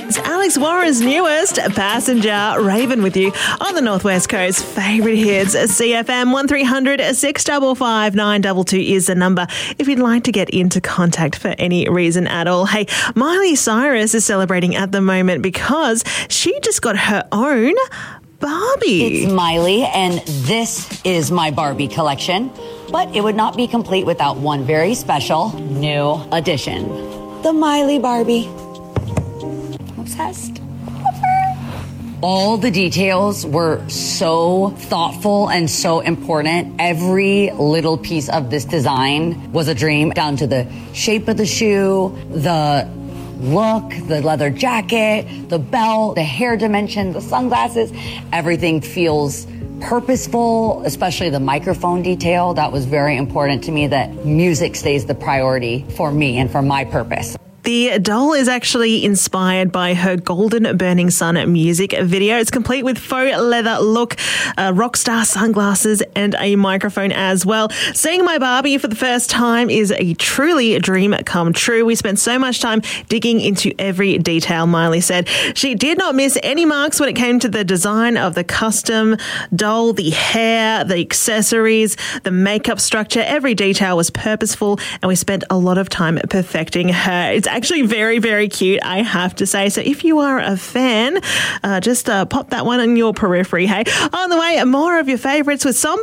It's Alex Warren's newest Passenger, Raven with you on the Northwest Coast. Favourite hits, CFM 1300 655 922 is the number if you'd like to get into contact for any reason at all. Hey, Miley Cyrus is celebrating at the moment because she just got her own Barbie. It's Miley, and this is my Barbie collection. But it would not be complete without one very special new addition. The Miley Barbie. Obsessed. All the details were so thoughtful and so important. Every little piece of this design was a dream, down to the shape of the shoe, the look, the leather jacket, the belt, the hair dimension, the sunglasses. Everything feels purposeful, especially the microphone detail. That was very important to me, that music stays the priority for me and for my purpose. The doll is actually inspired by her Golden Burning Sun music video. It's complete with faux leather look, rock star sunglasses, and a microphone as well. Seeing my Barbie for the first time is a truly dream come true. We spent so much time digging into every detail, Miley said. She did not miss any marks when it came to the design of the custom doll, the hair, the accessories, the makeup structure. Every detail was purposeful, and we spent a lot of time perfecting her. It's actually very, very cute, I have to say. So if you are a fan, just pop that one on your periphery, hey? On the way, more of your favourites with Samba.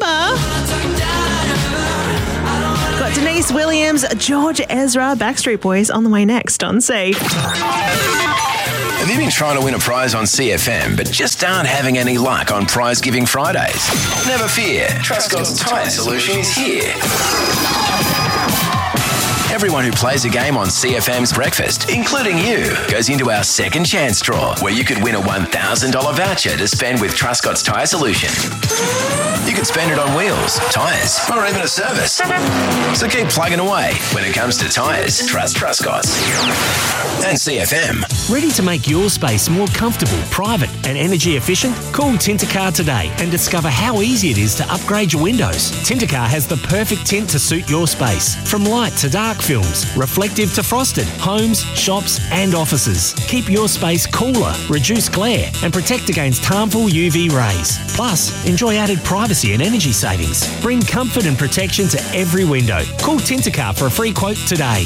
Got Denise Williams, George Ezra, Backstreet Boys on the way next on C. Have you been trying to win a prize on CFM but just aren't having any luck on Prize Giving Fridays? Never fear, Trustcott's Tyre Solution is here. Everyone who plays a game on CFM's Breakfast, including you, goes into our second chance draw where you could win a $1,000 voucher to spend with Trustcott's Tyre Solution. You could spend it on wheels, tyres, or even a service. So keep plugging away. When it comes to tyres, trust Trustcott's. And CFM. Ready to make your space more comfortable, private and energy efficient? Call Tintercar today and discover how easy it is to upgrade your windows. Tintercar has the perfect tint to suit your space. From light to dark films, reflective to frosted, homes, shops and offices. Keep your space cooler, reduce glare and protect against harmful UV rays. Plus, enjoy added privacy and energy savings. Bring comfort and protection to every window. Call Tintercar for a free quote today.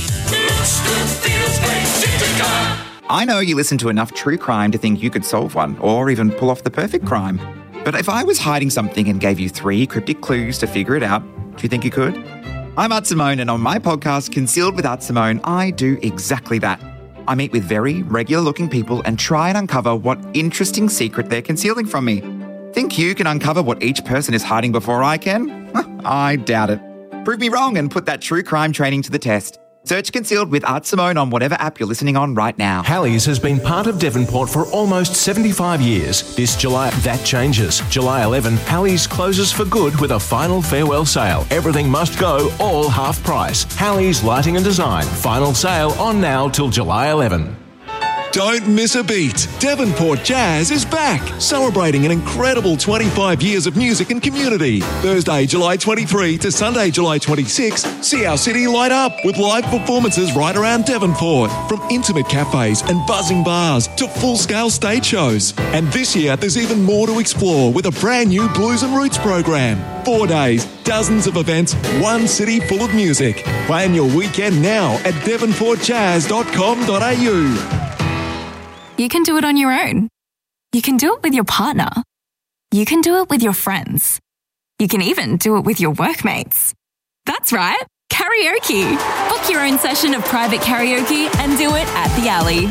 I know you listen to enough true crime to think you could solve one or even pull off the perfect crime. But if I was hiding something and gave you 3 cryptic clues to figure it out, do you think you could? I'm Art Simone, and on my podcast, Concealed with Art Simone, I do exactly that. I meet with very regular-looking people and try and uncover what interesting secret they're concealing from me. Think you can uncover what each person is hiding before I can? I doubt it. Prove me wrong and put that true crime training to the test. Search Concealed with Art Simone on whatever app you're listening on right now. Halleys has been part of Devonport for almost 75 years. This July, that changes. July 11, Halleys closes for good with a final farewell sale. Everything must go, all half price. Halleys Lighting and Design. Final sale on now till July 11. Don't miss a beat. Devonport Jazz is back, celebrating an incredible 25 years of music and community. Thursday, July 23 to Sunday, July 26, see our city light up with live performances right around Devonport, from intimate cafes and buzzing bars to full-scale stage shows. And this year, there's even more to explore with a brand new Blues and Roots program. 4 days, dozens of events, one city full of music. Plan your weekend now at devonportjazz.com.au. You can do it on your own. You can do it with your partner. You can do it with your friends. You can even do it with your workmates. That's right, karaoke. Book your own session of private karaoke and do it at the Alley.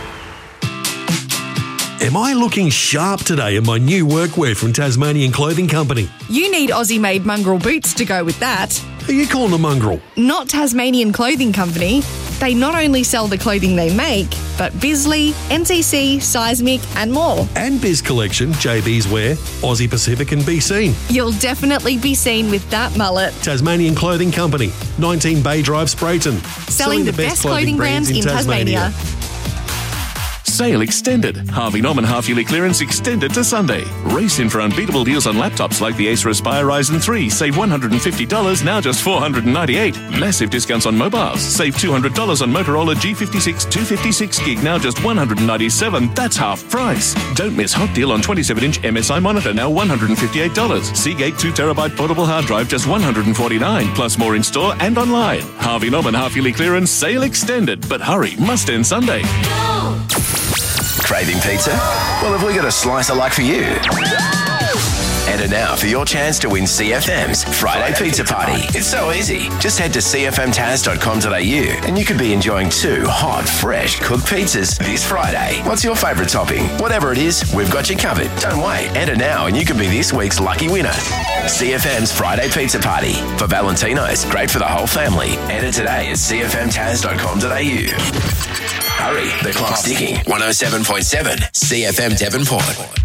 Am I looking sharp today in my new workwear from Tasmanian Clothing Company? You need Aussie-made mongrel boots to go with that. Are you calling a mongrel? Not Tasmanian Clothing Company. They not only sell the clothing they make, but Bisley, NCC, Seismic and more. And Biz Collection, JB's Wear, Aussie Pacific and Be Seen. You'll definitely be seen with that mullet. Tasmanian Clothing Company, 19 Bay Drive, Sprayton. Selling the best clothing brands in Tasmania. Sale extended. Harvey Norman half-yearly clearance extended to Sunday. Race in for unbeatable deals on laptops like the Acer Aspire Ryzen 3. Save $150, now just $498. Massive discounts on mobiles. Save $200 on Motorola G56 256 gig, now just $197. That's half price. Don't miss hot deal on 27-inch MSI monitor, now $158. Seagate 2TB portable hard drive, just $149. Plus more in store and online. Harvey Norman half-yearly clearance sale extended. But hurry, must end Sunday. Craving pizza? Well, have we got a slice of luck for you? Enter now for your chance to win CFM's Friday Pizza Party. It's so easy. Just head to cfmtaz.com.au and you could be enjoying 2 hot, fresh cooked pizzas this Friday. What's your favourite topping? Whatever it is, we've got you covered. Don't wait. Enter now and you could be this week's lucky winner. CFM's Friday Pizza Party. For Valentino's, great for the whole family. Enter today at cfmtaz.com.au. Hurry, the clock's ticking. 107.7 CFM Devonport.